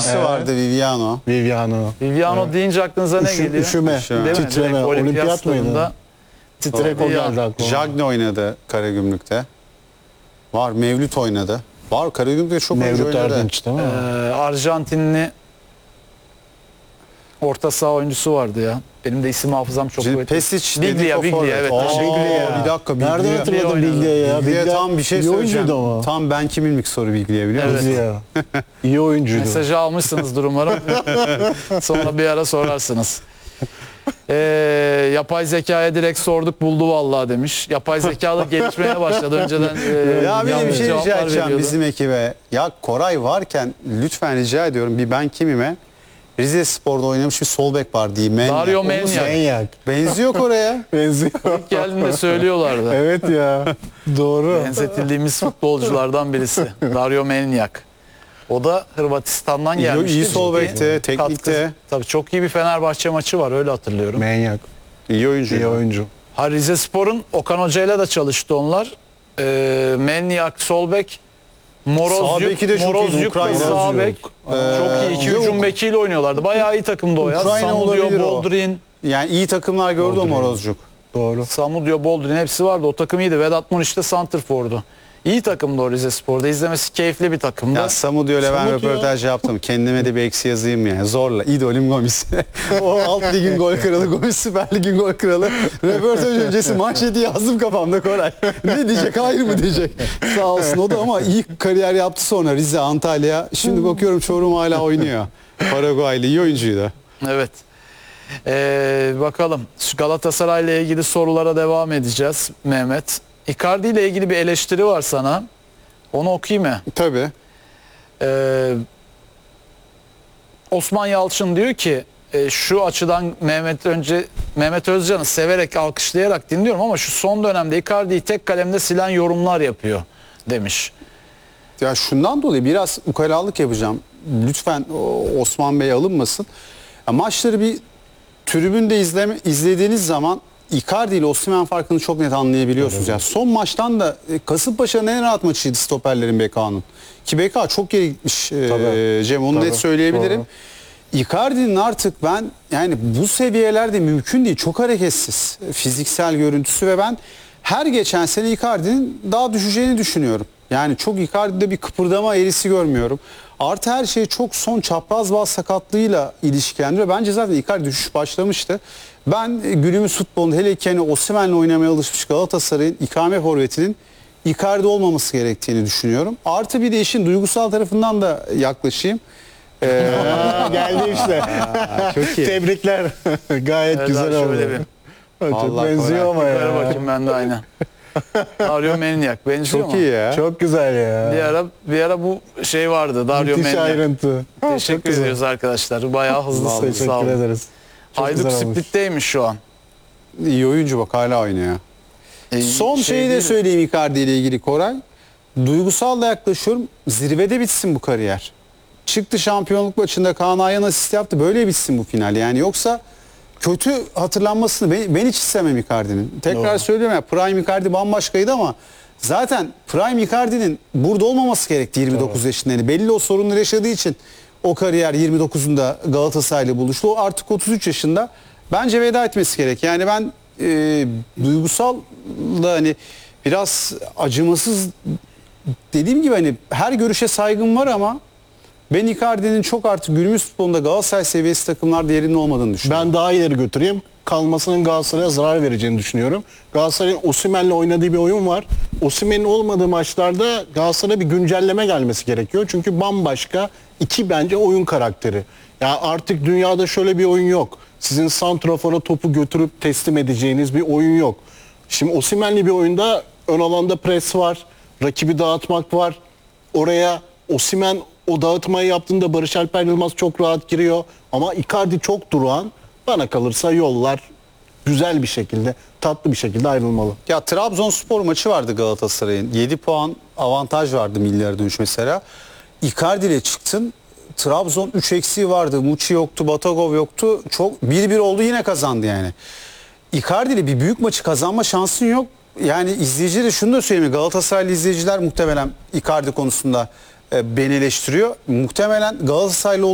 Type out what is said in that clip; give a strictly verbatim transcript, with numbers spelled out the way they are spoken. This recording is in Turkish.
abisi Evet. vardı, Viviano. Viviano. Viviano Evet. deyince aklınıza ne Üşü- geliyor? üşüme, Değil mi? titreme, Direkt olimpiyat olimpiyat mıydı? stadında Titrek o Viviano. geldi aklıma. Jagne oynadı Karagümrük'te. Var, Mevlüt oynadı. Var, Karagümrük'te çok oyuncu Mevlüt oynadı. Erdinç değil mi? Ee, Arjantinli orta saha oyuncusu vardı ya. Benim de isim hafızam çok Şimdi kuvvetli. Pesic, Biglia, Dediko Biglia, forvet. evet. Aa, Biglia. Bir dakika, Biglia. Nereden hatırladın Biglia Biglia'yı ya? Biglia Biglia tam bir şey iyi söyleyeceğim. oyuncuydu ama. Tam ben kimimlik soru Biglia, biliyor musun? Evet. Biglia. İyi oyuncuydu. Mesajı almışsınızdır umarım. Sonra bir ara sorarsınız. Ee, yapay zekaya direkt sorduk, buldu vallahi demiş. Yapay zekalı gelişmeye başladı. Önceden e, Ya bir de bir yanlış şey cevaplar rica edeceğim veriyordu. bizim ekibe. Ya Koray varken lütfen rica ediyorum, bir ben kimime? Rize Spor'da oynamış bir sol bek var diyeyim. Menyak. Dario Onu Menyak. söyle. Manyak. Benziyor Koray'a. Benziyor. İlk geldiğinde söylüyorlardı. Evet ya. Doğru. Benzetildiğimiz futbolculardan birisi. Dario Menyak. O da Hırvatistan'dan İyi- gelmişti. iyi sol Ciddi bekte, teknikte. katkısı. Tabii çok iyi bir Fenerbahçe maçı var, öyle hatırlıyorum. Manyak. İyi oyuncu. İyi oyuncu. Ha, Rize Spor'un Okan Hoca ile de çalıştı onlar. Ee, Menyak sol bek, Sağ Morozyuk, beki de çok iyi, Morozyuk ve Ukrayna. sağ bek. Ee, Çok iyi. İki yok. hücum bekiyle oynuyorlardı. Bayağı iyi takımdı o ya. Ukrayna Samudio, olabilir o. Boldrin, Yani iyi takımlar gördü o Morozcuk. Doğru. Samudio, Boldrin hepsi vardı. O takım iyiydi. Vedat Muriç de santrfordu. İyi takımdı o Rize Spor'da. İzlemesi keyifli bir takımdı. Ya Samu diyor, ben Samu diyor. röportaj yaptım. Kendime de bir eksi yazayım yani. Zorla. İdolüm Gomis. O alt ligin gol kralı Gomis, Süper Ligin gol kralı. Röportaj öncesi manşeti yazdım kafamda Koray. Ne diyecek, hayır mı diyecek. Sağ olsun o da, ama iyi kariyer yaptı sonra Rize, Antalya. Şimdi bakıyorum Çorum hala oynuyor. Paraguaylı iyi oyuncuydu. Evet. Ee, bakalım. Şu Galatasaray ile ilgili sorulara devam edeceğiz Mehmet. Icardi ile ilgili bir eleştiri var sana. Onu okuyayım mı? Tabii. Ee, Osman Yalçın diyor ki e, şu açıdan Mehmet önce Mehmet Özcan'ı severek, alkışlayarak dinliyorum ama şu son dönemde Icardi'yi tek kalemde silen yorumlar yapıyor demiş. Ya şundan dolayı biraz ukalalık yapacağım. Lütfen o, Osman Bey alınmasın. Ya maçları bir tribünde izleme, izlediğiniz zaman Icardi ile Osimhen farkını çok net anlayabiliyorsunuz. Ya son maçtan da e, Kasımpaşa'nın en rahat maçıydı stoperlerin, B K'nın. Ki B K çok geri gitmiş e, Tabii. Cem, onu Tabii. net söyleyebilirim. Icardi'nin artık ben yani bu seviyelerde mümkün değil. Çok hareketsiz fiziksel görüntüsü ve ben her geçen sene Icardi'nin daha düşeceğini düşünüyorum. Yani çok Icardi'de bir kıpırdama eğrisi görmüyorum. Artı her şey çok son çapraz bağ sakatlığıyla ilişkilendiriyor. Bence zaten Icardi düşüş başlamıştı. Ben e, günümüz futbolunda, hele ki hani Osimhen'le oynamaya alışmış Galatasaray'ın ikame forvetinin Icardi olmaması gerektiğini düşünüyorum. Artı bir de işin duygusal tarafından da yaklaşayım. Ee, Aa, geldi işte. çok iyi. Tebrikler. Gayet Evet, güzel abi, oldu. şöyle bir- Çok Vallahi benziyor ama Yukarı ya. bakayım ben de aynen. Dario Menyak benziyor Çok mu? iyi ya. Çok güzel ya. Bir ara bir ara bu şey vardı, Dario Müthiş Menyak. ayrıntı. Teşekkür Çok güzel. ediyoruz arkadaşlar. Bayağı hızlısınız. Sağ Teşekkür olun. ederiz. Çok Hayduk güzel olmuş. Split'teymiş şu an. İyi oyuncu, bak hala oynuyor. Ee, Son şey şeyi de değil- söyleyeyim Icardi ile ilgili Koray. Duygusal da yaklaşıyorum. Zirvede bitsin bu kariyer. Çıktı şampiyonluk maçında, Kaan Ayhan asist yaptı. Böyle bitsin bu final. Yani yoksa kötü hatırlanmasını ben, ben hiç istemem Icardi'nin. Tekrar Doğru. söylüyorum ya, Prime Icardi bambaşkaydı ama zaten Prime Icardi'nin burada olmaması gerekti yirmi dokuz yaşında. Yani belli o sorunları yaşadığı için o kariyer yirmi dokuzunda Galatasaray'la buluştu. O artık otuz üç yaşında. Bence veda etmesi gerek. Yani ben e, duygusal da hani biraz acımasız, dediğim gibi hani her görüşe saygım var ama ben Icardi'nin çok artık günümüz futbolunda Galatasaray seviyesi takımlarda yerinin olmadığını düşünüyorum. Ben daha ileri götüreyim. Kalmasının Galatasaray'a zarar vereceğini düşünüyorum. Galatasaray'ın Osimhen'le oynadığı bir oyun var. Osimhen'in olmadığı maçlarda Galatasaray'a bir güncelleme gelmesi gerekiyor. Çünkü bambaşka iki bence oyun karakteri. Ya artık dünyada şöyle bir oyun yok. Sizin santrafora topu götürüp teslim edeceğiniz bir oyun yok. Şimdi Osimhen'li bir oyunda ön alanda pres var. Rakibi dağıtmak var. Oraya Osimhen o dağıtmayı yaptığında Barış Alper Yılmaz çok rahat giriyor. Ama Icardi çok durağan. Bana kalırsa yollar güzel bir şekilde, tatlı bir şekilde ayrılmalı. Ya Trabzonspor maçı vardı Galatasaray'ın. yedi puan avantaj vardı milli dönüş mesela. Icardi ile çıktın. Trabzon üç eksiği vardı. Muçi yoktu, Batagov yoktu. Çok bir bir oldu, yine kazandı yani. Icardi ile bir büyük maçı kazanma şansın yok. Yani izleyicilere şunu da söyleyeyim. Galatasaraylı izleyiciler muhtemelen Icardi konusunda e, beni eleştiriyor. Muhtemelen Galatasaraylı